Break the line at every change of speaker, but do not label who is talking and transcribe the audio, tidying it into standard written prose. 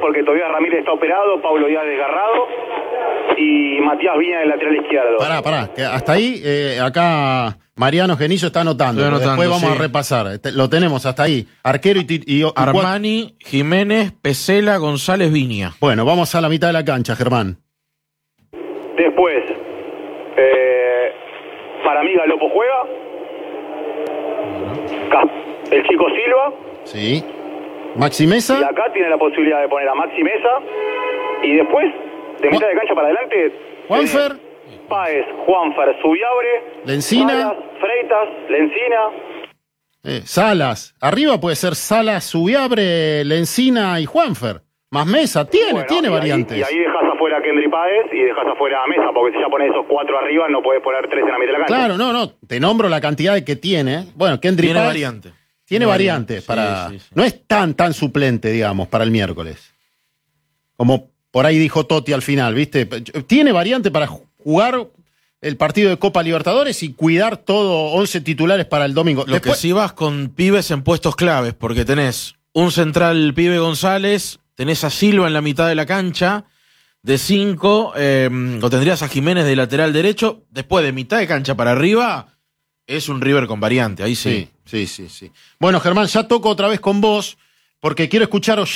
porque todavía Ramírez está operado, Pablo Díaz desgarrado y Matías Viña del lateral izquierdo.
Pará, que hasta ahí, acá Mariano Genizo está anotando. Después vamos a repasar. Lo tenemos hasta ahí. Arquero y
Armani, Jiménez, Pesela, González, Viña.
Bueno, vamos a la mitad de la cancha, Germán.
Después, para mí Galopo juega. El chico Silva.
Sí. Maxi Mesa.
Y acá tiene la posibilidad de poner a Maxi Mesa. Y después, de mitad de cancha para adelante,
Juanfer.
Páez, Juanfer, Subiabre,
Lencina.
Salas, Freitas, Lencina.
Salas. Arriba puede ser Salas, Subiabre, Lencina y Juanfer. Más Mesa. Tiene variantes.
Y ahí dejas afuera a Kendry Páez y dejas afuera a Mesa, porque si ya pones esos 4 arriba, no podés poner 3 en la mitad de la cancha.
Claro, no. Te nombro la cantidad de que tiene. Bueno, Kendry
Tiene
Páez.
variante.
Tiene variantes para...
Sí.
No es tan suplente, digamos, para el miércoles. Como por ahí dijo Totti al final, ¿viste? Tiene variante para jugar el partido de Copa Libertadores y cuidar todo 11 titulares para el domingo.
Que sí vas con pibes en puestos claves, porque tenés un central pibe González, tenés a Silva en la mitad de la cancha, de 5, o tendrías a Jiménez de lateral derecho, después de mitad de cancha para arriba, es un River con variante, ahí sí.
Sí. Bueno, Germán, ya toco otra vez con vos, porque quiero escuchar